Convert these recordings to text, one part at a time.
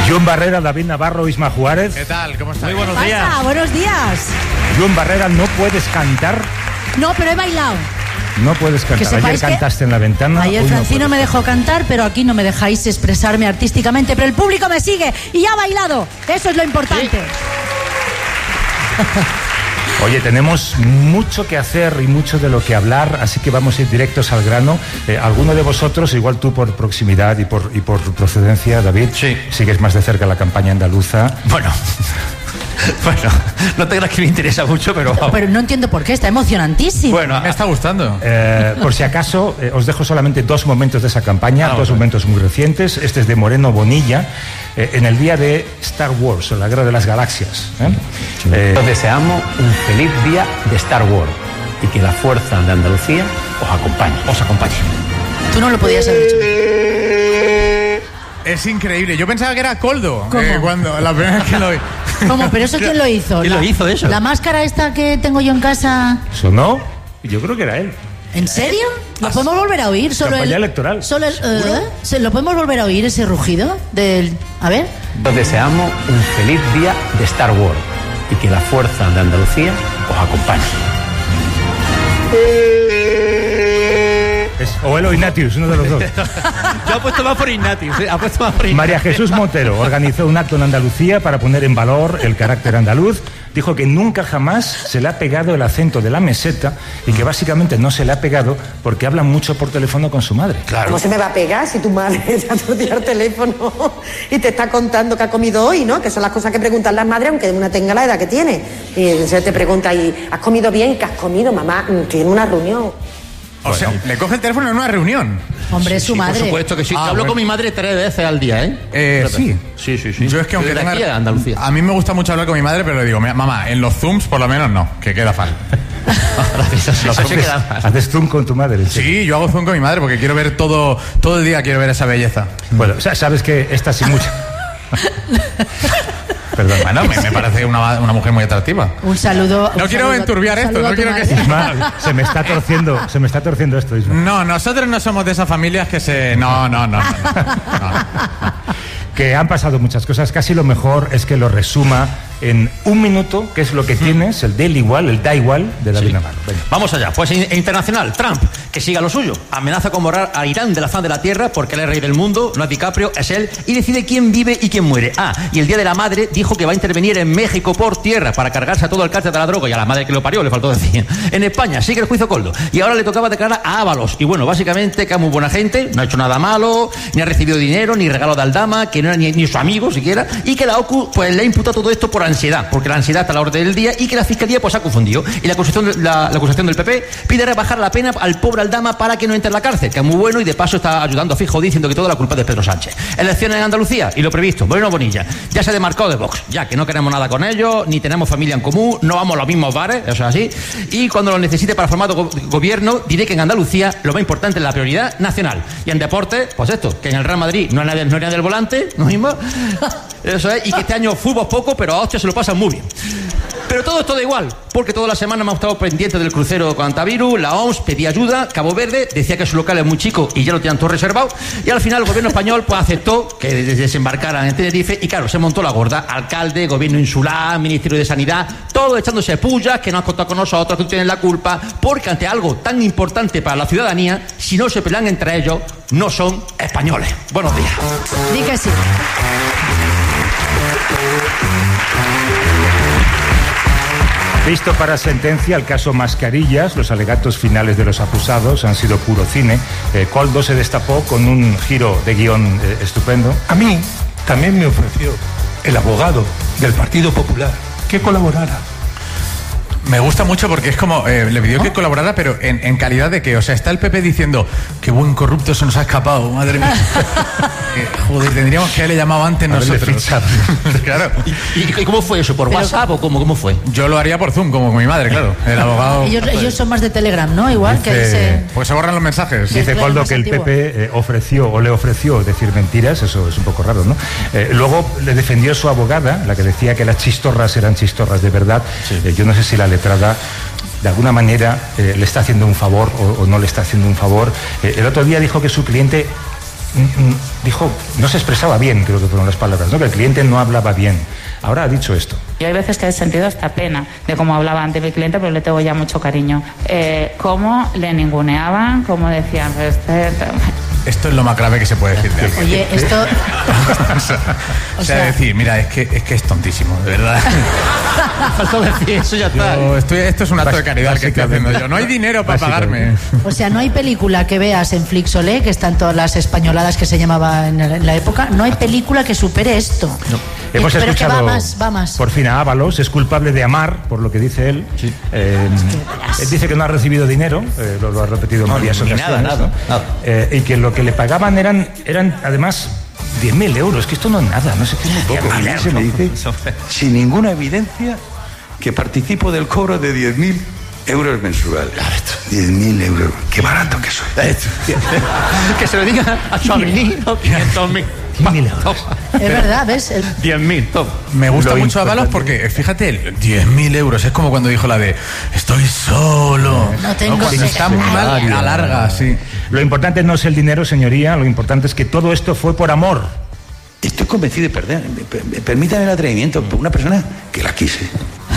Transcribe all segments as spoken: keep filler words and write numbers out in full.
John Barrera, David Navarro, Isma Juárez. ¿Qué tal? ¿Cómo estás? Muy buenos ¿Qué días. pasa? Buenos días. John Barrera, ¿no puedes cantar? No, pero he bailado. No puedes cantar. Ayer sepáis que cantaste en la ventana. Ayer hoy no Francino puedes me dejó cantar, pero aquí no me dejáis expresarme artísticamente. Pero el público me sigue y ha bailado. Eso es lo importante. Oye, tenemos mucho que hacer y mucho de lo que hablar, así que vamos a ir directos al grano. Eh, alguno de vosotros, igual tú por proximidad y por, y por procedencia, David, sí. sigues más de cerca la campaña andaluza. Bueno, bueno, no te creas que me interesa mucho, pero... Pero no entiendo por qué, está emocionantísimo. Bueno, Me está gustando. Eh, por si acaso, eh, os dejo solamente dos momentos de esa campaña, Ah, dos bueno. momentos muy recientes. Este es de Moreno Bonilla, eh, en el día de Star Wars, o la Guerra de las Galaxias. ¿eh? Eh, Os deseamos un feliz día de Star Wars y que la fuerza de Andalucía os acompañe. os acompañe. Tú no lo podías haber hecho. Es increíble. Yo pensaba que era Coldo. ¿Cómo? eh, cuando la primera vez que lo vi. ¿Cómo? ¿Pero eso quién lo hizo? ¿Quién La- lo hizo eso? La máscara esta que tengo yo en casa. ¿Sonó? Yo creo que era él. ¿En serio? ¿Lo podemos volver a oír? Solo Campaña el, electoral. Solo el, ¿eh? ¿Se- ¿Lo podemos volver a oír ese rugido? Del, a ver. Os deseamos un feliz día de Star Wars y que la fuerza de Andalucía os acompañe. Es, o él o Ignatius, uno de los dos. Yo apuesto más por Ignatius, ¿eh? Apuesto más por Ignatius. María Jesús Montero organizó un acto en Andalucía para poner en valor el carácter andaluz. Dijo que nunca jamás se le ha pegado el acento de la meseta y que básicamente no se le ha pegado porque habla mucho por teléfono con su madre. Claro. ¿Cómo se me va a pegar si tu madre te ha torcido el teléfono y te está contando que ha comido hoy, ¿no? Que son las cosas que preguntan las madres, aunque una tenga la edad que tiene. Y se te pregunta, ¿y has comido bien? ¿Qué has comido, mamá? Estoy en una reunión. O sea, le coge el teléfono en una reunión. Hombre, es su Sí, madre. por supuesto que sí. Ah, Hablo bueno. con mi madre tres veces al día, ¿eh? Eh, Tres sí. veces. Sí, sí, sí. Yo es que aunque Desde tenga... aquí a Andalucía. A mí me gusta mucho hablar con mi madre, pero le digo, "Mira, mamá, en los Zooms por lo menos no, que queda falta. Eso se Haces, queda mal. haces zoom con tu madre. ¿sí? Sí, yo hago Zoom con mi madre porque quiero ver todo, todo el día, quiero ver esa belleza. Bueno, o sea, sabes que esta sin mucha... Perdón. Bueno, me, me parece una, una mujer muy atractiva. Un saludo. No un quiero saludo- enturbiar un esto, saludo no a tu quiero que madre. se- Isma, se me está torciendo, se me está torciendo esto, Isma. No, nosotros no somos de esas familias que se... No, no, no, no, no, no. Que han pasado muchas cosas. Casi lo mejor es que lo resuma en un minuto, que es lo que tienes, el del igual, el da igual de David Sí. Navarro. Venga. Vamos allá. Pues in- internacional, Trump, que siga lo suyo. Amenaza con borrar a Irán de la faz de la tierra porque él es rey del mundo, no es DiCaprio, es él, y decide quién vive y quién muere. Ah, y el Día de la Madre dijo que va a intervenir en México por tierra para cargarse a todo el cártel de la droga y a la madre que lo parió, le faltó decir. En España sigue el juicio Coldo. Y ahora le tocaba declarar a Ábalos. Y bueno, básicamente que es muy buena gente, no ha hecho nada malo, ni ha recibido dinero, ni regalo de Aldama, que no era ni, ni su amigo siquiera, y que la OCU pues le ha imputado todo esto por ansiedad, porque la ansiedad está a la orden del día y que la Fiscalía pues ha confundido. Y la acusación, de- la, la acusación del P P pide rebajar la pena al pobre Aldama para que no entre en la cárcel, que es muy bueno y de paso está ayudando a Fijo diciendo que toda la culpa es de Pedro Sánchez. Elecciones en Andalucía y lo previsto, Moreno Bonilla ya se demarcó de Vox, ya que no queremos nada con ellos, ni tenemos familia en común, no vamos a los mismos bares, eso es así, y cuando lo necesite para formar go- gobierno diré que en Andalucía lo más importante es la prioridad nacional. Y en deporte, pues esto, que en el Real Madrid no hay nadie, no hay nadie del volante, no mismo, eso es, y que este año fútbol poco, pero a hostia se lo pasan muy bien. Pero todo esto da igual, porque toda la semana hemos estado pendientes del crucero con antivirus, la O M S pedía ayuda, Cabo Verde decía que su local es muy chico y ya lo tenían todo reservado, y al final el gobierno español pues aceptó que des- desembarcaran en Tenerife, y claro, se montó la gorda, alcalde, gobierno insular, ministerio de sanidad, todo echándose pullas, que no han contado con nosotros, que tú tienes la culpa, porque ante algo tan importante para la ciudadanía, si no se pelean entre ellos, no son españoles. Buenos días. Di que sí. Visto para sentencia el caso Mascarillas, los alegatos finales de los acusados han sido puro cine. Eh, Coldo se destapó con un giro de guión eh, estupendo. A mí también me ofreció el abogado del Partido Popular que colaborara. Me gusta mucho porque es como, eh, le pidió que colaborara, pero en, en calidad de que, o sea, está el P P diciendo, qué buen corrupto se nos ha escapado, madre mía. Eh, joder, tendríamos que haberle llamado antes Haberle nosotros. fichado. Claro. ¿Y, y cómo fue eso? ¿Por Pero- WhatsApp o cómo, cómo fue? Yo lo haría por Zoom, como con mi madre, claro. El abogado... Ellos, ellos son más de Telegram, ¿no? Igual que Dice- dice... Pues se borran los mensajes. Dice claro, Coldo más que el antiguo. P P eh, ofreció o le ofreció decir mentiras, eso es un poco raro, ¿no? Eh, luego le defendió su abogada, la que decía que las chistorras eran chistorras de verdad. Eh, yo no sé si la letrada de alguna manera eh, le está haciendo un favor o, o no le está haciendo un favor. Eh, el otro día dijo que su cliente dijo, no se expresaba bien, creo que fueron las palabras, ¿no? Que el cliente no hablaba bien. Ahora ha dicho esto. Yo hay veces que he sentido hasta pena de cómo hablaba ante mi cliente, pero le tengo ya mucho cariño. Eh, cómo le ninguneaban, cómo decían... Este, esto es lo más grave que se puede decir de alguien. Oye, esto... o sea, o sea, decir, mira, es que es que es tontísimo, de verdad. Falta decir eso, ya está. Yo estoy, esto es un acto de caridad que estoy haciendo yo. No hay dinero para pagarme. O sea, no hay película que veas en Flixolé, que están todas las españoladas que se llamaba en, en la época, no hay película que supere esto. No. Hemos Pero escuchado es que va más, va más. por fin a Ábalos, es culpable de amar, por lo que dice él. Sí. Eh, él dice que no ha recibido dinero, eh, lo, lo ha repetido en no, varias ocasiones. Nada, nada, ¿no? nada. Eh, y que lo que le pagaban eran, eran además, diez mil euros, que esto no es nada, no sé qué es muy poco. A mí se me dice, sin ninguna evidencia, que participo del cobro de diez mil euros mensuales. diez mil euros, qué barato que soy. Que se lo diga a su amigo, quinientos mil. Es verdad, ¿ves? El... diez mil, top. Me gusta Lo mucho Ábalos porque, fíjate, diez mil euros es como cuando dijo la de estoy solo. No tengo ¿no? Cuando está muy mal, alarga, sí. Lo importante no es el dinero, señoría, lo importante es que todo esto fue por amor. Estoy convencido de perder. Permítame el atrevimiento por una persona que la quise.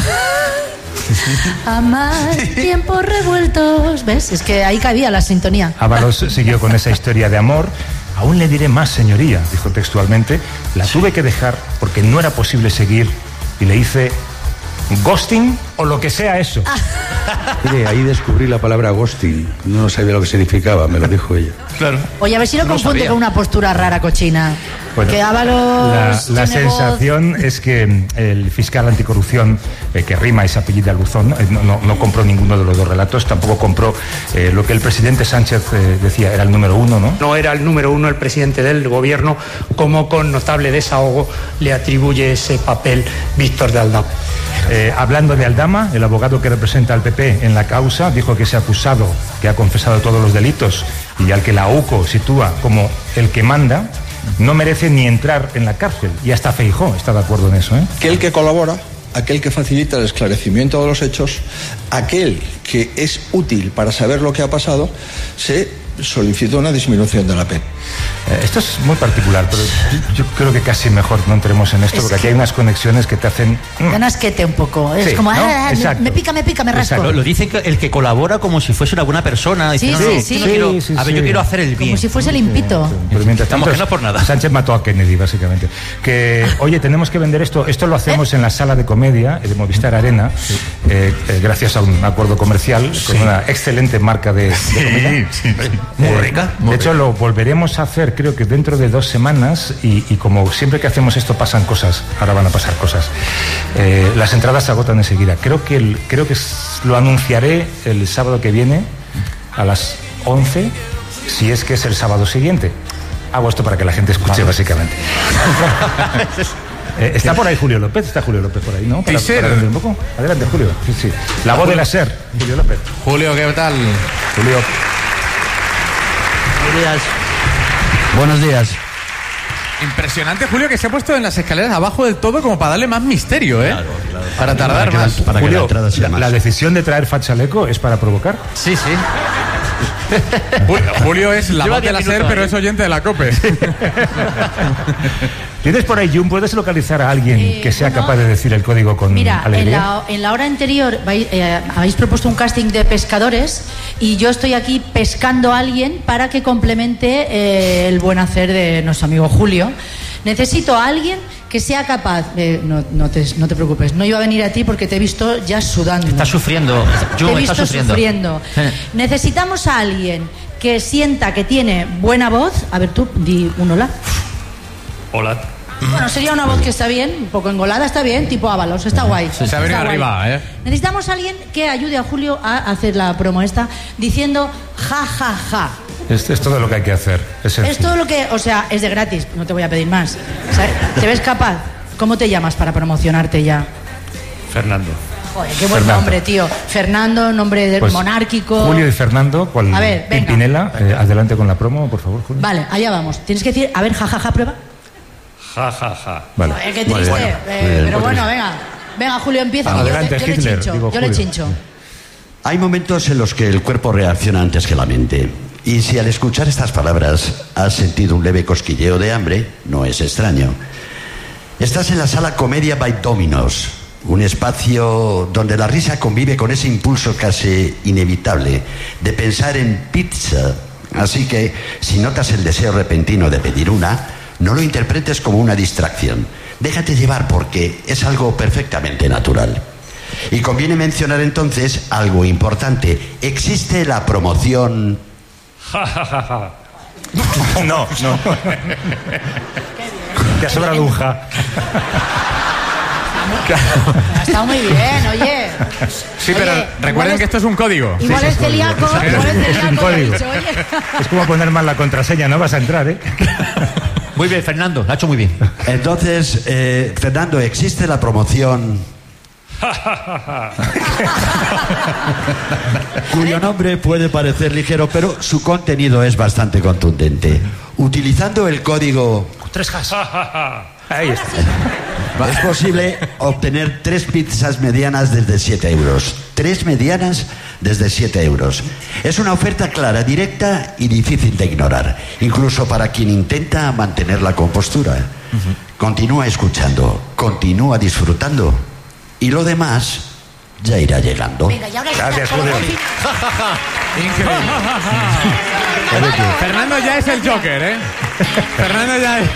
Amar tiempos revueltos. ¿Ves? Es que ahí cabía la sintonía. Ábalos siguió con esa historia de amor. Aún le diré más, señoría, dijo textualmente. La tuve que dejar porque no era posible seguir y le hice ghosting o lo que sea eso. Mire, ahí descubrí la palabra ghosting. No sabía lo que significaba, me lo dijo ella. Claro. Oye, a ver si lo No confunde sabía. con una postura rara, cochina. Bueno, que Ábalos la, la tiene voz- sensación es que el fiscal anticorrupción, eh, que rima y se apellida Luzón, eh, no, no, no compró ninguno de los dos relatos, tampoco compró eh, lo que el presidente Sánchez eh, decía, era el número uno, ¿no? No era el número uno el presidente del gobierno, como con notable desahogo le atribuye ese papel Víctor de Aldama. Eh, hablando de Aldama, el abogado que representa al P P en la causa, dijo que ese acusado, que ha confesado todos los delitos y al que la U C O sitúa como el que manda, no merece ni entrar en la cárcel. Y hasta Feijóo está de acuerdo en eso, ¿eh? Aquel que colabora, aquel que facilita el esclarecimiento de los hechos, aquel que es útil para saber lo que ha pasado, se solicitó una disminución de la pena. Eh, esto es muy particular, pero yo, yo creo que casi mejor no entremos en esto, Es porque aquí que- hay unas conexiones que te hacen... mm, Dan asquete un poco. Es Sí, como, ¿no? ah, Exacto. me pica, me pica, me rasco. Lo, lo dicen que el que colabora como si fuese una buena persona. Dice, Sí, no, sí, no, sí. yo no quiero- Sí, sí, a ver, sí. yo quiero hacer el bien. Como si fuese limpito. Pero mientras Estamos tanto, que no por nada. Sánchez mató a Kennedy, básicamente. Que, oye, tenemos que vender esto. Esto lo hacemos en la sala de comedia de Movistar Arena, eh, eh, gracias a un acuerdo comercial con una excelente marca de, de comida. Muy Eh, rica. de hecho, lo volveremos a hacer, creo que dentro de dos semanas. Y, y como siempre que hacemos esto pasan cosas, ahora van a pasar cosas. Eh, las entradas se agotan enseguida. Creo que, el, creo que s- lo anunciaré el sábado que viene a las once, si es que es el sábado siguiente. Hago esto para que la gente escuche, básicamente. Eh, está por ahí Julio López, está Julio López por ahí, ¿no? Para, Sí, para sí. vender un poco. Adelante, Julio. Sí, sí. La voz de la SER, Julio López. Julio, ¿qué tal? Julio. Buenos días. Impresionante, Julio, que se ha puesto en las escaleras abajo del todo como para darle más misterio, ¿eh? Claro, claro. Para tardar Para que la- más. para que la Julio, entrada sea la, más. la decisión de traer Fachaleco es para provocar. Sí, sí. Julio, Julio es la Lleva voz de diez la minutos SER, pero ahí. es oyente de la COPE. ¿Tienes por ahí, Jun? ¿Puedes localizar a alguien Eh, que sea bueno, capaz de decir el código con Mira, en alegría? la, en la hora anterior vai- eh, habéis propuesto un casting de pescadores y yo estoy aquí pescando a alguien para que complemente eh, el buen hacer de nuestro amigo Julio. Necesito a alguien que sea capaz... eh, no, no, te, no te preocupes, no iba a venir a ti porque te he visto ya sudando. Está sufriendo. Te Jun he está visto sufriendo. sufriendo. Eh. Necesitamos a alguien que sienta que tiene buena voz. A ver, tú, di un hola. Hola. Bueno, sería una voz que está bien, un poco engolada, está bien, tipo Ábalos, está guay. Se ha está venido guay. arriba, ¿eh? Necesitamos a alguien que ayude a Julio a hacer la promo esta diciendo ja, ja, ja. Es, es todo lo que hay que hacer. Es, Es sencillo. todo lo que, o sea, es de gratis, no te voy a pedir más. O sea, ¿te ves capaz? ¿Cómo te llamas para promocionarte ya? Fernando. Joder, qué buen Fernando. nombre, tío. Fernando, nombre de- Pues, monárquico. Julio y Fernando, cual A ver, venga. Pimpinela, eh, adelante con la promo, por favor, Julio. Vale, allá vamos. Tienes que decir, a ver, ja, ja, ja, prueba. Ja, ja, ja. Vale. Joder, qué triste. Eh, pero bueno, venga. Venga, Julio, empieza. que yo Adelante, le- yo, le Hitler, chincho. digo, Yo le Julio. chincho. Hay momentos en los que el cuerpo reacciona antes que la mente. Y si al escuchar estas palabras has sentido un leve cosquilleo de hambre, no es extraño. Estás en la sala Comedia by Dominos, un espacio donde la risa convive con ese impulso casi inevitable de pensar en pizza. Así que, si notas el deseo repentino de pedir una, no lo interpretes como una distracción. Déjate llevar porque es algo perfectamente natural. Y conviene mencionar entonces algo importante. Existe la promoción... No, no. Te ha sobrado un ja. Ha estado muy bien, oye. Sí, pero Oye, recuerden es- que esto es un código. Igual Sí, sí, es celíaco, código. igual es Es un celíaco. código. he dicho, oye. Es como poner mal la contraseña, no vas a entrar, ¿eh? Muy bien, Fernando, lo ha hecho muy bien. Entonces, eh, Fernando, existe la promoción... cuyo nombre puede parecer ligero, pero su contenido es bastante contundente. Utilizando el código... Tres jas. Ahí está. Es posible obtener tres pizzas medianas desde siete euros. Tres medianas desde siete euros. Es una oferta clara, directa y difícil de ignorar, incluso para quien intenta mantener la compostura. Continúa escuchando, continúa disfrutando y lo demás ya irá llegando. Venga, y ahora sí, Gracias, por Julio. fin. Increíble. Fernando ya es el Joker, ¿eh? Fernando ya es...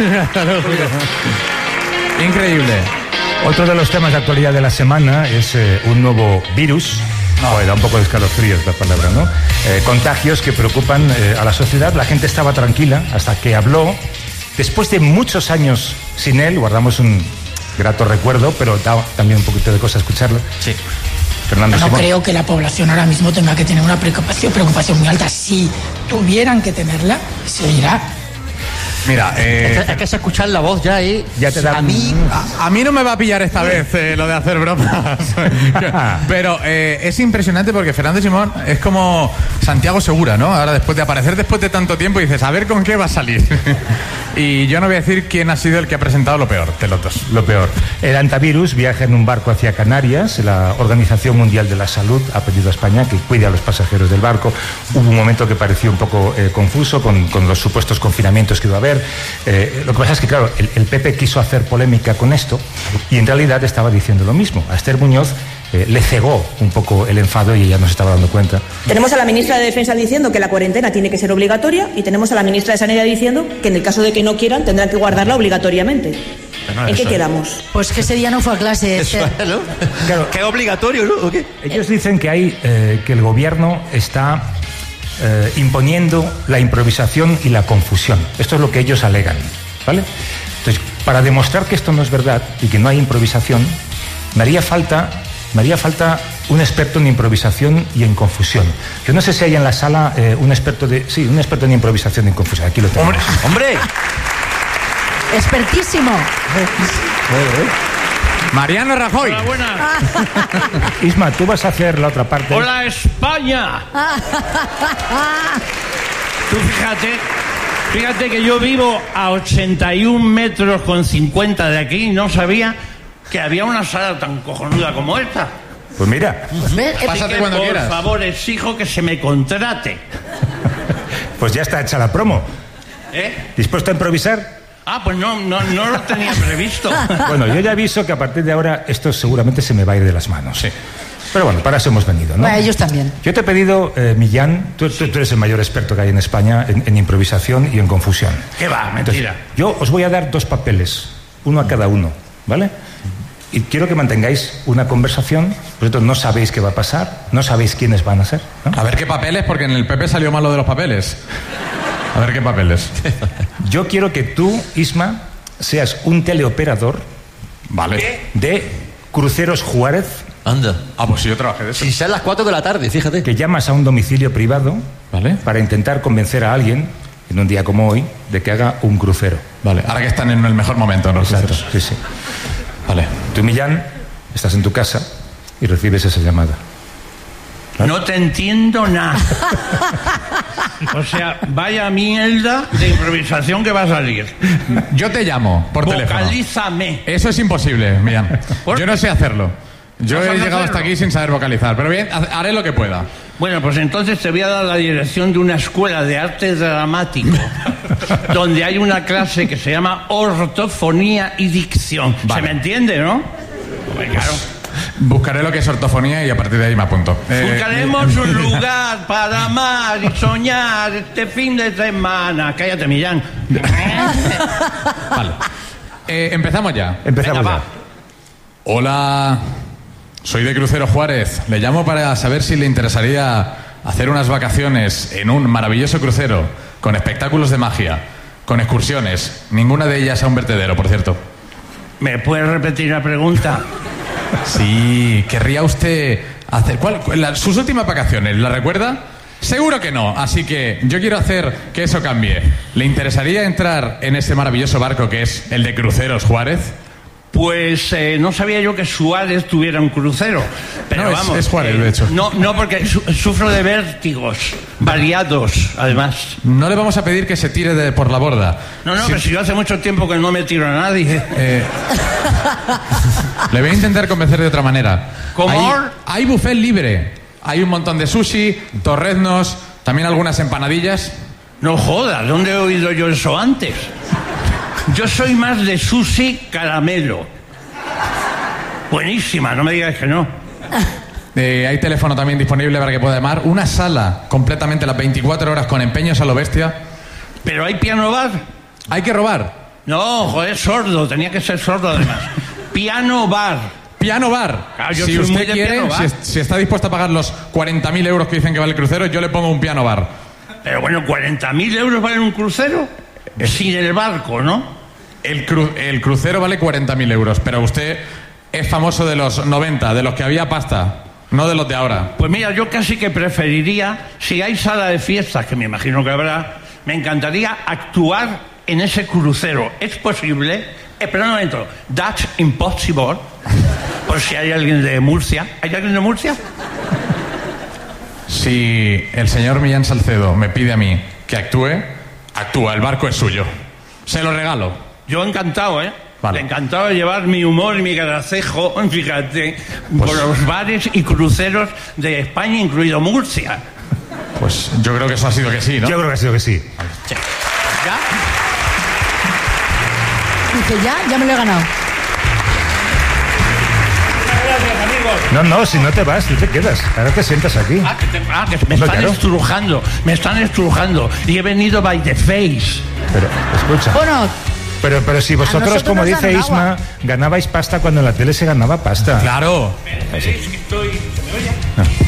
Increíble. Otro de los temas de actualidad de la semana es eh, un nuevo virus. No, da un poco de escalofríos la palabra, ¿no? Eh, contagios que preocupan eh, a la sociedad. La gente estaba tranquila hasta que habló. Después de muchos años sin él, guardamos un grato recuerdo, pero da también un poquito de cosa escucharlo. Sí. Fernando No Simón. creo que la población ahora mismo tenga que tener una preocupación, preocupación muy alta. Si tuvieran que tenerla, se irá. Mira, eh, Es que, es que se escuchar la voz ya y Ya te da a mí a, a mí no me va a pillar esta vez eh, lo de hacer bromas. Pero eh, es impresionante porque Fernando Simón es como Santiago Segura, ¿no? Ahora, después de aparecer después de tanto tiempo, dices, a ver con qué va a salir. Y yo no voy a decir quién ha sido el que ha presentado lo peor de los dos. Lo peor. El antivirus viaja en un barco hacia Canarias. La Organización Mundial de la Salud ha pedido a España que cuide a los pasajeros del barco. Hubo un momento que pareció un poco eh, confuso con, con los supuestos confinamientos que iba a haber. Eh, lo que pasa es que, claro, el, el P P quiso hacer polémica con esto y en realidad estaba diciendo lo mismo. A Esther Muñoz eh, le cegó un poco el enfado y ella no se estaba dando cuenta. Tenemos a la ministra de Defensa diciendo que la cuarentena tiene que ser obligatoria y tenemos a la ministra de Sanidad diciendo que en el caso de que no quieran tendrán que guardarla obligatoriamente. Bueno, ¿En qué eso- quedamos? Pues que ese día no fue a clase. Eso, Esther. ¿no? Claro. Que es obligatorio, ¿no? ¿O qué? Ellos dicen que hay eh, que el gobierno está eh, imponiendo la improvisación y la confusión. Esto es lo que ellos alegan, ¿vale? Entonces, para demostrar que esto no es verdad y que no hay improvisación, me haría falta, me haría falta un experto en improvisación y en confusión. Yo no sé si hay en la sala eh, un experto de, sí, un experto en improvisación y en confusión. Aquí lo tengo. ¡Hombre! ¡Hombre! Expertísimo. Mariano Rajoy. Hola, buenas. Isma, tú vas a hacer la otra parte. Hola, España. Tú fíjate, fíjate que yo vivo a ochenta y un metros con cincuenta de aquí y no sabía que había una sala tan cojonuda como esta. Pues mira, Pues ve, eh, Pásate Que, cuando por quieras. favor, exijo que se me contrate. pues ya está hecha la promo. ¿Eh? ¿Dispuesto a improvisar? Ah, pues no, no, no lo tenía previsto. Bueno, yo ya aviso que a partir de ahora esto seguramente se me va a ir de las manos. Sí. Pero bueno, para eso hemos venido, ¿no? bueno, ellos también. Yo te he pedido, eh, Millán, tú, tú- tú eres el mayor experto que hay en España en, en improvisación y en confusión. ¿Qué va? Mentira. Entonces, yo os voy a dar dos papeles, uno a cada uno, ¿vale? Y quiero que mantengáis una conversación, vosotros no sabéis qué va a pasar, no sabéis quiénes van a ser, ¿no? A ver qué papeles, porque en el P P salió malo de los papeles. A ver qué papeles. Yo quiero que tú, Isma, seas un teleoperador Vale. de Cruceros Juárez, Anda. Ah, pues sí, yo trabajé de eso. Si sean las cuatro de la tarde, fíjate. que llamas a un domicilio privado, Vale. para intentar convencer a alguien, en un día como hoy, de que haga un crucero. Vale, ahora que están en el mejor momento, ¿no? Exacto, sí, sí. Vale. Tú, Millán, estás en tu casa y recibes esa llamada. No te entiendo nada. O sea, vaya mierda de improvisación que va a salir. Yo te llamo por teléfono. Vocalízame. Eso es imposible, Millán. ¿Por Yo qué? no sé hacerlo. Yo he llegado hasta aquí sin saber vocalizar, pero bien, haré lo que pueda. Bueno, pues entonces te voy a dar la dirección de una escuela de arte dramático donde hay una clase que se llama ortofonía y dicción. Vale. ¿Se me entiende, no? Pues, claro. Buscaré lo que es ortofonía y a partir de ahí me apunto. Eh, Buscaremos eh, un lugar para amar y soñar este fin de semana. Cállate, Millán. Vale. Eh, empezamos ya. Empezamos Venga, ya. Va. Hola, soy de Crucero Juárez. Le llamo para saber si le interesaría hacer unas vacaciones en un maravilloso crucero con espectáculos de magia, con excursiones. Ninguna de ellas a un vertedero, por cierto. ¿Me puedes repetir la pregunta? Sí, querría usted hacer... ¿Cuál, la, sus últimas vacaciones, ¿la recuerda? Seguro que no, así que yo quiero hacer que eso cambie. ¿Le interesaría entrar en ese maravilloso barco que es el de Cruceros Juárez? Pues eh, no sabía yo que Suárez tuviera un crucero. Pero no, vamos. Es, es Juárez, eh, de hecho. No, no, porque su sufro de vértigos variados, además. No le vamos a pedir que se tire de, por la borda. No, no, si... pero si yo hace mucho tiempo que no me tiro a nadie. Eh... Le voy a intentar convencer de otra manera. ¿Cómo? Hay, hay buffet libre. Hay un montón de sushi, torreznos, también algunas empanadillas. No jodas, ¿dónde he oído yo eso antes? Yo soy más de sushi caramelo. Buenísima, no me digas que no. Eh, hay teléfono también disponible para que pueda llamar. Una sala completamente las veinticuatro horas con empeños a lo bestia. ¿Pero hay piano bar? ¿Hay que robar? No, joder, sordo, tenía que ser sordo además. Piano bar. Piano bar. Claro, yo si soy usted muy de quiere, piano bar. Si, si está dispuesto a pagar los cuarenta mil euros que dicen que vale el crucero, yo le pongo un piano bar. Pero bueno, ¿cuarenta mil euros vale un crucero? Es... Sin el barco, ¿no? El, cru el crucero vale cuarenta mil euros, pero usted es famoso de los noventa, de los que había pasta, no de los de ahora. Pues mira, yo casi que preferiría, si hay sala de fiestas, que me imagino que habrá, me encantaría actuar en ese crucero. ¿Es posible? Espera un momento. That's impossible. Por si hay alguien de Murcia. ¿Hay alguien de Murcia? Si el señor Millán Salcedo me pide a mí que actúe, actúa, el barco es suyo. Se lo regalo. Yo encantado, ¿eh? Vale. Encantado de llevar mi humor y mi gracejo, fíjate, pues, por los bares y cruceros de España, incluido Murcia. Pues yo creo que eso ha sido que sí, ¿no? Yo creo que ha sido que sí. Sí. ¿Ya? Dice, ya, ya me lo he ganado. Gracias, amigos. No, no, si no te vas, tú te quedas. Ahora te sientas aquí. Ah, que, te, ah, que me no, están claro. estrujando, me están estrujando. Y he venido by the face. Pero, escucha. Bueno... Pero, pero si vosotros, como dice Isma, ganabais pasta cuando en la tele se ganaba pasta. Claro. ¿Veis que estoy... ¿Me oye?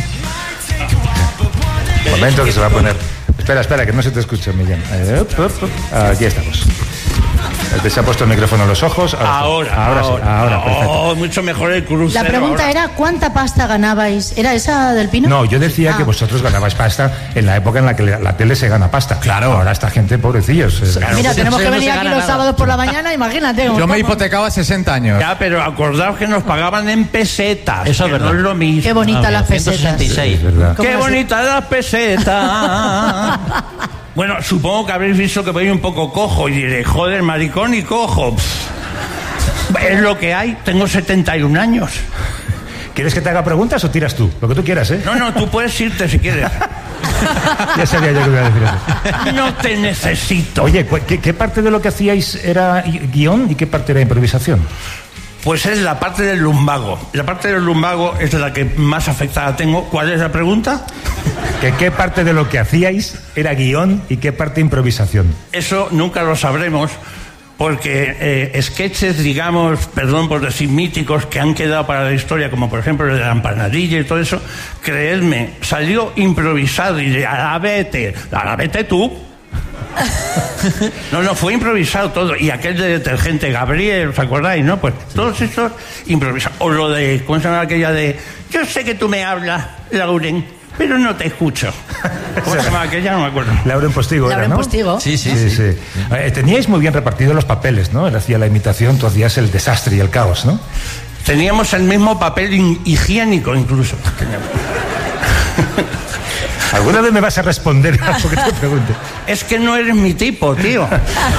No. Un momento que se va a poner... Espera, espera, que no se te escuche, Millán. Eh, up, up, up. Aquí estamos. Te se ha puesto el micrófono en los ojos. Ahora, ahora, ahora, ahora, sí, ahora, perfecto. Oh, mucho mejor el crucero. La pregunta ahora. era, ¿cuánta pasta ganabais? ¿Era esa del Pino? No, yo decía ah. que vosotros ganabais pasta en la época en la que la, la tele se gana pasta. Claro. Ahora esta gente, pobrecillos. Claro. Mira, tenemos que venir no aquí los nada. sábados por la mañana, imagínate. Yo ¿cómo? me hipotecaba sesenta años. Ya, pero acordaos que nos pagaban en pesetas. Eso es verdad. No es lo mismo. Qué bonitas Ah, las pesetas. ciento sesenta y seis. Sí, es verdad. Qué bonitas las pesetas. Bueno, supongo que habréis visto que voy un poco cojo y diré, joder, maricón y cojo. Pff, es lo que hay, tengo setenta y un años. ¿Quieres que te haga preguntas o tiras tú? Lo que tú quieras, ¿eh? No, no, tú puedes irte si quieres. Ya sabía yo que iba a decir eso. No te necesito. Oye, ¿qué, qué parte de lo que hacíais era guión y qué parte era improvisación? Pues es la parte del lumbago. La parte del lumbago es la que más afectada tengo. ¿Cuál es la pregunta? ¿Que qué parte de lo que hacíais era guión y qué parte improvisación? Eso nunca lo sabremos porque eh, sketches, digamos, perdón por decir míticos, que han quedado para la historia, como por ejemplo el de la empanadilla y todo eso, creedme, salió improvisado y de, a vete, a vete tú. No, no, fue improvisado todo. Y aquel de detergente, Gabriel, ¿os acordáis, no? Pues todos estos improvisados. O lo de, ¿cómo se llama aquella de? Yo sé que tú me hablas, Lauren, pero no te escucho. ¿Cómo se llama aquella? No me acuerdo. Lauren Postigo era, Lauren ¿no? Postigo. Sí, sí, Sí, sí. sí. Eh, teníais muy bien repartidos los papeles, ¿no? Él hacía la imitación, tú hacías el desastre y el caos, ¿no? Teníamos el mismo papel higiénico incluso. ¿Alguna vez me vas a responder a lo que te pregunte? Es que no eres mi tipo, tío.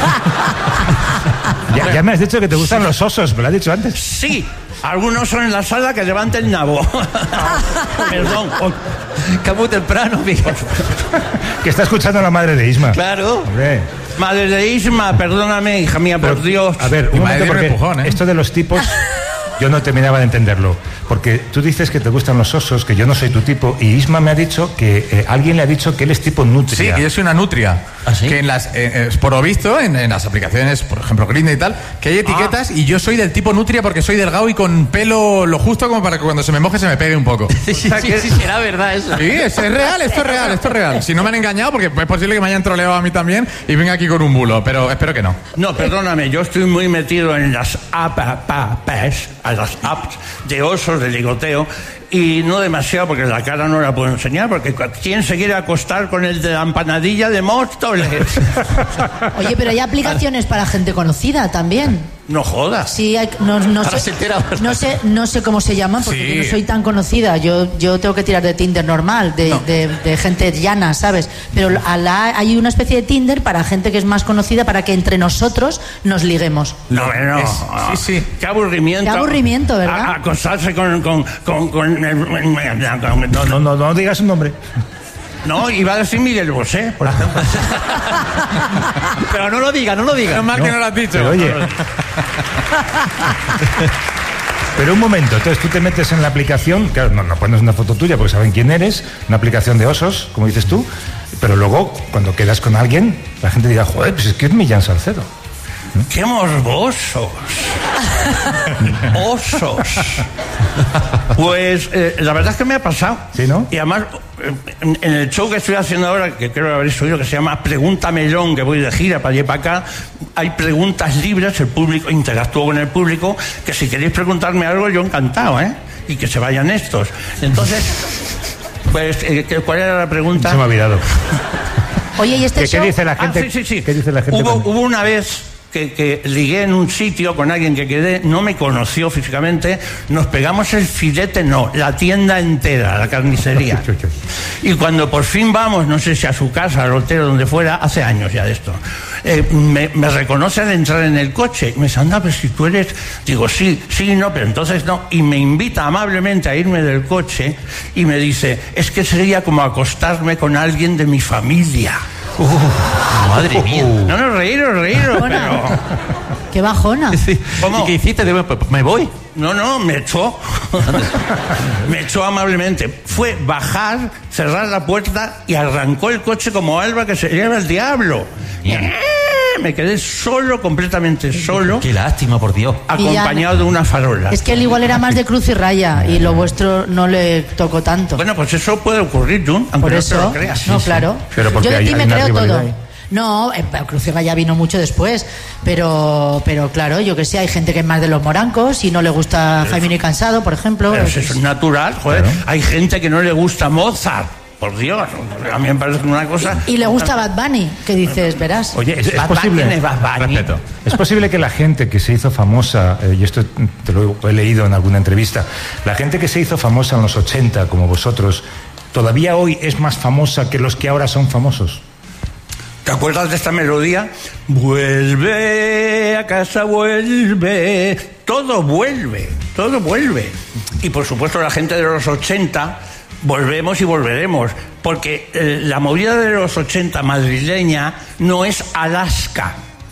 Ya, ya me has dicho que te gustan los osos, ¿me lo has dicho antes? Sí, algún oso en la sala que levante el nabo. Perdón. Que muy temprano, Miguel. Que está escuchando a la madre de Isma. Claro. Hombre. Madre de Isma, perdóname, hija mía, por Pero, Dios. A ver, un momento, porque empujón, ¿eh? esto de los tipos, yo no terminaba de entenderlo. Porque tú dices que te gustan los osos, que yo no soy tu tipo, y Isma me ha dicho que eh, alguien le ha dicho que él es tipo nutria. Sí, que yo soy una nutria. ¿Ah, sí? Que en las, eh, eh, por lo visto, en, en las aplicaciones, por ejemplo, Grindr y tal, que hay etiquetas, ah. y yo soy del tipo nutria porque soy delgado y con pelo lo justo como para que cuando se me moje se me pegue un poco. Sí, sí, sí, sí, será verdad eso. Sí, es, es real, esto es real, esto es real. Si no me han engañado, porque es posible que me hayan troleado a mí también y venga aquí con un bulo, pero espero que no. No, perdóname, yo estoy muy metido en las apps, a las apps de osos, de ligoteo, y no demasiado porque la cara no la puedo enseñar, porque ¿quién se quiere acostar con el de la empanadilla de Móstoles? Oye, pero hay aplicaciones para gente conocida también. No jodas. Sí, hay, no, no, sé, no, sé, no sé cómo se llaman porque Sí. yo no soy tan conocida. Yo, yo tengo que tirar de Tinder normal, de, No. de, de gente llana, ¿sabes? Pero a la, hay una especie de Tinder para gente que es más conocida para que entre nosotros nos liguemos. No, no. Es- sí, sí. Qué aburrimiento. Qué aburrimiento, ¿verdad? A- acostarse con, con, con, con el- No, no, no, no digas un nombre. No, iba a decir Miguel Bosé, por ejemplo. Pero no lo diga, no lo diga. Menos mal que no lo has dicho. Pero oye. Pero un momento, entonces tú te metes en la aplicación, claro, no, no pones una foto tuya porque saben quién eres, una aplicación de osos, como dices tú, pero luego cuando quedas con alguien, la gente dirá, joder, pues es que es Millán Salcedo. ¡Qué morbosos! ¡Osos! Pues eh, la verdad es que me ha pasado. ¿Sí, no? Y además, eh, en, en el show que estoy haciendo ahora, que creo que habréis oído, que se llama Pregunta Melón, que voy de gira para allá y para acá, hay preguntas libres, el público, interactúo con el público, que si queréis preguntarme algo, yo encantado, ¿eh? Y que se vayan estos. Entonces, pues, eh, ¿cuál era la pregunta? Se me ha olvidado. Oye, ¿y este ¿Qué, show? qué dice la gente? Ah, sí, sí, sí. ¿Qué dice la gente? Hubo, cuando- hubo una vez que, que ligué en un sitio con alguien que quedé, no me conoció físicamente, nos pegamos el filete, no, la tienda entera, la carnicería. Y cuando por fin vamos, no sé si a su casa, al hotel, donde fuera, hace años ya de esto, eh, me, me reconoce al entrar en el coche. Me dice, anda, pero si tú eres... Digo, sí, sí, no, pero entonces no. Y me invita amablemente a irme del coche y me dice, es que sería como acostarme con alguien de mi familia. Uh, madre mía. No, no, reíros, reíros, Bajona. pero... ¡Qué bajona! Sí. ¿Cómo? ¿Y qué hiciste? Digo, pues, me voy. No, no, me echó. Me echó amablemente. Fue bajar, cerrar la puerta y arrancó el coche como Alba que se lleva el diablo. Bien. Me quedé solo, completamente solo, Qué lástima, por Dios. acompañado de una farola. Es que él igual era más de cruz y raya y lo vuestro no le tocó tanto. Bueno, pues eso puede ocurrir, Jun, aunque Por no eso, te lo creas. no, Sí, sí. claro. Pero porque Yo de hay- ti hay me una creo rivalidad todo. ahí. No, eh, Cruz y Raya vino mucho después, pero pero claro, yo que sé, hay gente que es más de los morancos y no le gusta Jaime ni Cansado, por ejemplo. Pero pues, eso es natural, joder. Claro. Hay gente que no le gusta Mozart. Por Dios, a mí me parece una cosa... y le gusta Bad Bunny, que dices, verás. Oye, ¿es, es Bad Bunny, posible? ¿quién es Bad Bunny? Respeto. Es posible que la gente que se hizo famosa, eh, y esto te lo he leído en alguna entrevista, la gente que se hizo famosa en los ochenta, como vosotros, todavía hoy es más famosa que los que ahora son famosos. ¿Te acuerdas de esta melodía? Vuelve a casa, vuelve. Todo vuelve, todo vuelve. Y por supuesto la gente de los ochenta, volvemos y volveremos. Porque eh, la movida de los ochenta madrileña no es Alaska.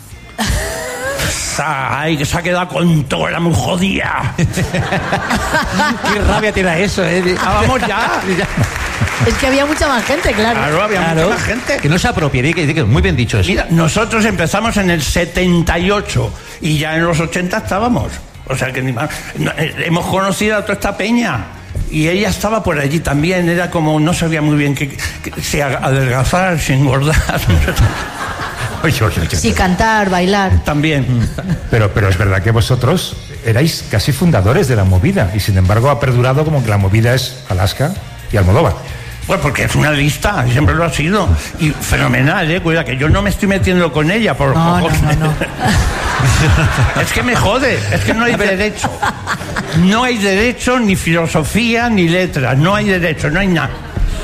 Ay, que se ha quedado con toda la muy jodida. Qué rabia te da eso, ¿eh? Ah, vamos ya. Es que había mucha más gente, claro. Claro, había Claro. mucha más gente. Que no se apropie, di que, di que muy bien dicho eso. Mira, nosotros empezamos en el setenta y ocho y ya en los ochenta estábamos. O sea que ni más. No, eh, hemos conocido a toda esta peña. Y ella estaba por allí también. Era como, no sabía muy bien que, que si adelgazar, si engordar. Oye, oye, oye. Sí, cantar, bailar. También. Pero, pero es verdad que vosotros erais casi fundadores de la movida y sin embargo ha perdurado como que la movida es Alaska y Almodóvar. Pues porque es una lista, siempre lo ha sido. Y fenomenal, ¿eh? Cuida, que yo no me estoy metiendo con ella por No, no, cojones. no, no. Es que me jode, es que no hay derecho. No hay derecho, ni filosofía, ni letras. No hay derecho, no hay nada.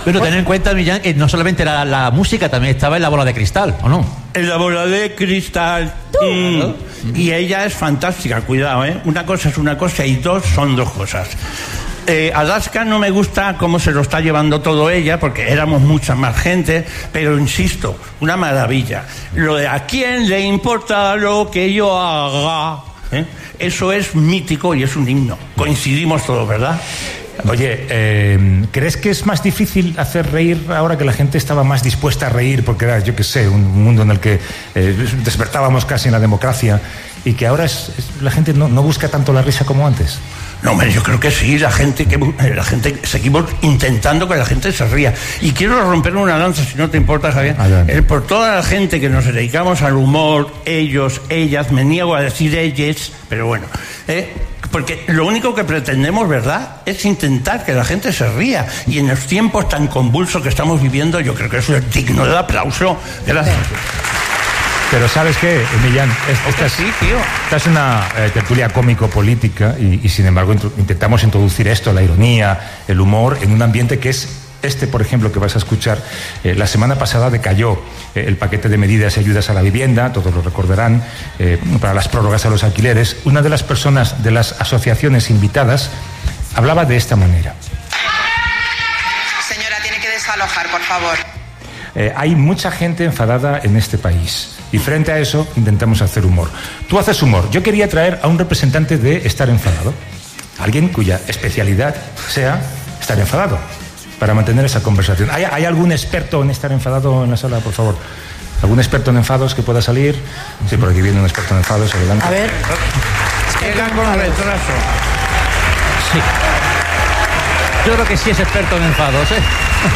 Pero ten en cuenta, Millán, que no solamente era la música, también estaba en la bola de cristal, ¿o no? En la bola de cristal. Mm. Y ella es fantástica, cuidado, ¿eh? Una cosa es una cosa y dos son dos cosas. Eh, Alaska no me gusta cómo se lo está llevando todo ella, porque éramos mucha más gente, pero insisto, una maravilla. Lo de a quién le importa lo que yo haga, ¿eh? Eso es mítico y es un himno. Coincidimos todos, ¿verdad? Oye, eh, ¿crees que es más difícil hacer reír ahora que la gente estaba más dispuesta a reír? Porque era, yo qué sé, un mundo en el que eh, despertábamos casi en la democracia y que ahora es, es, la gente no, no busca tanto la risa como antes. No, hombre, yo creo que sí, la gente, que, la gente, seguimos intentando que la gente se ría. Y quiero romper una lanza, si no te importa, Javier, eh, por toda la gente que nos dedicamos al humor, ellos, ellas, me niego a decir ellas, pero bueno, eh, porque lo único que pretendemos, ¿verdad?, es intentar que la gente se ría. Y en los tiempos tan convulsos que estamos viviendo, yo creo que eso es digno del aplauso. Gracias. Pero ¿sabes qué, Millán? Esta es, sí, tío. Esta es una eh, tertulia cómico-política y, y sin embargo intro, intentamos introducir esto, la ironía, el humor, en un ambiente que es este, por ejemplo, que vas a escuchar. Eh, la semana pasada decayó eh, el paquete de medidas y ayudas a la vivienda, todos lo recordarán, eh, para las prórrogas a los alquileres. Una de las personas de las asociaciones invitadas hablaba de esta manera. Señora, tiene que desalojar, por favor. Eh, hay mucha gente enfadada en este país. Y frente a eso intentamos hacer humor. Tú haces humor. Yo quería traer a un representante de estar enfadado. Alguien cuya especialidad sea estar enfadado, para mantener esa conversación. ¿Hay, ¿Hay algún experto en estar enfadado en la sala, por favor? ¿Algún experto en enfados que pueda salir? Sí, por aquí viene un experto en enfados. Adelante. A ver. Llega con retraso. Sí. Yo creo que sí es experto en enfados, ¿eh?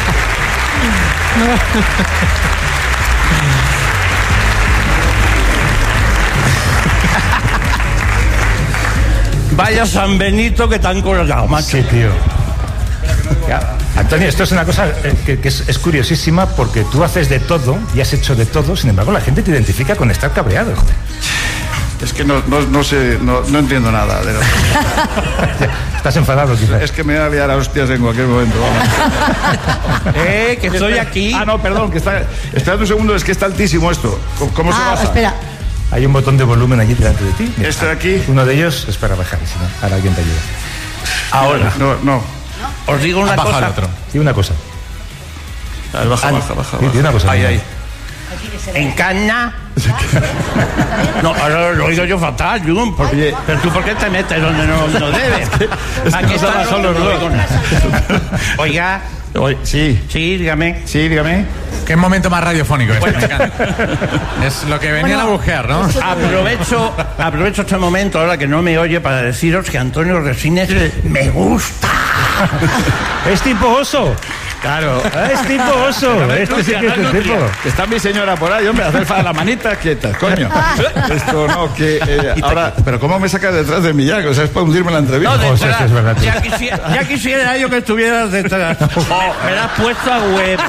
Vaya San Benito que te han colgado, macho. Sí, tío. Ya. Antonio, esto es una cosa eh, que, que es, es curiosísima porque tú haces de todo y has hecho de todo, sin embargo la gente te identifica con estar cabreado. Es que no, no, no sé, no, no entiendo nada de lo Estás enfadado, quizás. Es que me voy a liar a hostias en cualquier momento. eh, que estoy aquí. Ah, no, perdón, que está. Espera un segundo, es que está altísimo esto. ¿Cómo se Ah, baja? espera. Hay un botón de volumen allí delante de ti. Mira, ¿Este de aquí? Uno de ellos es para bajar, si no, ahora alguien te ayuda. Ahora. No, no. Os digo una Baja cosa. el otro. Y una cosa. A ver, baja, baja, baja. Sí, baja. y una cosa. Ahí, mira. ahí. En Cana. No, ahora lo oigo yo fatal, Jun. Por- Oye. Pero tú, ¿por qué te metes donde no, no debes? es que Aquí nos ha está, bajado no, los no dos. oigo nada. Oiga. Oye, sí. Sí, dígame. Sí, dígame. Qué momento más radiofónico este, me encanta. Es lo que venían Bueno, a buscar, ¿no? Aprovecho, aprovecho este momento, ahora que no me oye, para deciros que Antonio Resines me gusta. Es tipo oso. Claro. Es tipo oso. Este sí que es el tipo. Que está mi señora por ahí, hombre, hacer fa- la manita quieta, coño. Esto no, que eh, ahora. Pero ¿cómo me sacas detrás de mi ya? O sea, es para hundirme en la entrevista. No, José, detrás. sí, es verdad, tío. ya, quisiera, ya quisiera yo que estuvieras detrás. Oh, me la has puesto a web.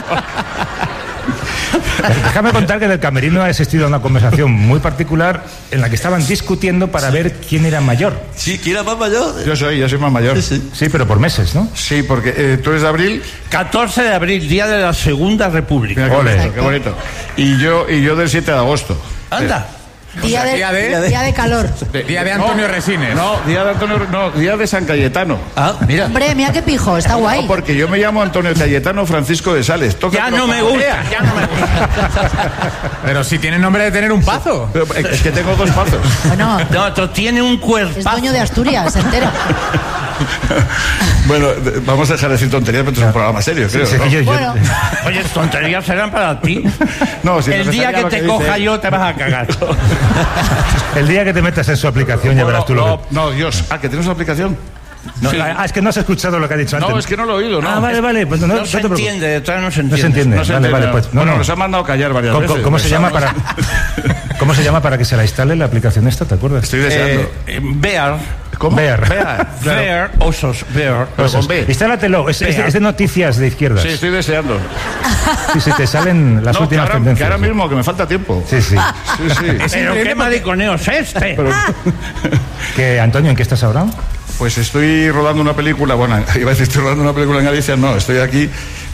Déjame contar que en el camerino ha existido una conversación muy particular en la que estaban discutiendo para ver quién era mayor. Sí, ¿quién era más mayor? Yo soy, yo soy más mayor. Sí, Sí, pero por meses, ¿no? porque eh, tú eres de abril. catorce de abril, día de la Segunda República. Mira qué Ole. bonito, qué bonito. Y yo, y yo del siete de agosto. Anda. Día de, día de- día de calor. Día de Antonio Resines. No, día de Antonio, no, día de San Cayetano. Ah, mira. Hombre, mira qué pijo, está guay. No, porque yo me llamo Antonio Cayetano Francisco de Sales. Toca Ya que no lo me coja. gusta, ya no me gusta. Pero si tiene nombre de tener un pazo. Pero es que tengo dos pazos. Bueno, No, esto tiene un es cuerpazo. dueño de Asturias, entero. Bueno, de- vamos a dejar de decir tonterías, pero esto es un programa serio, creo. Sí, ¿no? sí, yo- yo- Bueno, Oye, tonterías serán para ti. No, si El no día sabía que lo te que coja dice. yo te vas a cagar. El día que te metas en su aplicación ya No, verás tú lo no, que... no, Dios. Ah, que tienes una aplicación. No, Sí. ah, es que no has escuchado lo que ha dicho antes. No, es que no lo he oído, ¿no? Ah, vale, vale. Pues no, No, no se te preocupes. entiende, detrás no se No entiende. se entiende. No se vale, entera. vale, pues. No, bueno, no. nos ha mandado callar varias ¿Cómo, veces. cómo se llama para ¿Cómo se llama para que se la instale la aplicación esta? ¿Te acuerdas? Estoy deseando. Eh, eh, Bear. ¿Cómo? Bear. Bear. Claro. Bear, osos, Bear. Pues con B. instálatelo. Es, es, es de noticias de izquierdas. Sí, estoy deseando. Sí, sí, te salen las No, que últimas ahora, que tendencias. ahora mismo, que me falta tiempo. Sí, sí. Sí, sí. Pero qué mariconeo es este. Que, Antonio, ¿en qué estás ahora? Pues estoy rodando una película, bueno, iba a decir estoy rodando una película en Galicia, no, estoy aquí,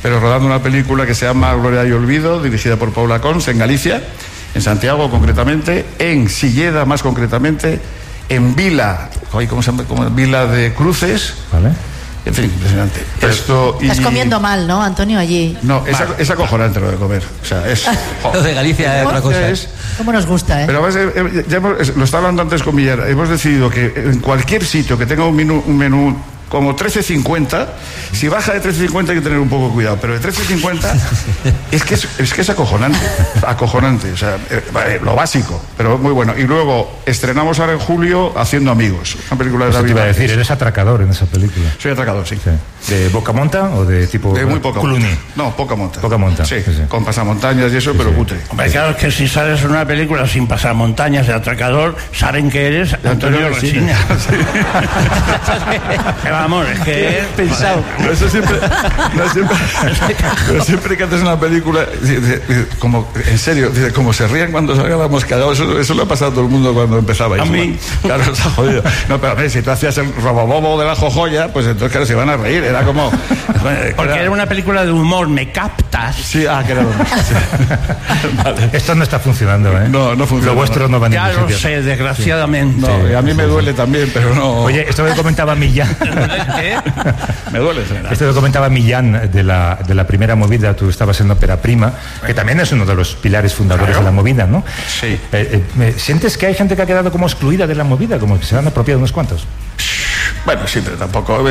pero rodando una película que se llama Gloria y Olvido, dirigida por Paula Cons, en Galicia, en Santiago concretamente, en Silleda más concretamente, en Vila, ¿cómo se llama? Como Vila de Cruces. Vale. En fin, impresionante. Esto y... Estás comiendo mal, ¿no, Antonio, allí? No, es, es acojonante lo de comer. O sea, es... Lo de Galicia es otra cosa. Es, ¿Cómo nos gusta, eh? Pero además, eh, ya hemos, lo estaba hablando antes con Villar, hemos decidido que en cualquier sitio que tenga un menú, un menú como trece cincuenta, si baja de trece cincuenta hay que tener un poco de cuidado, pero de trece cincuenta es que es, es que es acojonante, acojonante, o sea, eh, lo básico, pero muy bueno. Y luego estrenamos ahora en julio Haciendo Amigos, una película de Eso David. te iba a decir, eres atracador en esa película. Soy atracador, sí. sí. ¿De poca monta o de tipo de muy poca Clooney? monta. No, poca monta. Poca monta. Sí, sí, sí. Con pasamontañas y eso, sí, pero sí. cutre. Hombre, claro, es que si sales en una película sin pasar montañas de atracador, saben que eres Antonio Resina. Vamos, es que es pensado. No, eso siempre, no, siempre, pero siempre que haces una película, como, en serio, como se ríen cuando salga la mosca, eso, eso lo ha pasado a todo el mundo cuando empezaba. A mí. Claro, está jodido. No, pero a ver, si tú hacías el robobobo de la jojoya, pues entonces, claro, se iban a reír. Era como. Porque era, era una película de humor, ¿me captas? Sí, ah, que era humor. Sí. Vale. Esto no está funcionando, ¿eh? No, no funciona. Lo vuestro no va a ningún sitio. Ya lo sé, desgraciadamente. No, y a mí me duele también, pero no. Oye, esto que comentaba Millán. ¿Eh? Me duele. Esto que comentaba Millán de la, de la primera movida, tú estabas en Ópera Prima, que también es uno de los pilares fundadores claro. de la movida, ¿no? Sí. Eh, eh, ¿Sientes que hay gente que ha quedado como excluida de la movida, como que se han apropiado unos cuantos? Bueno, sí, pero tampoco.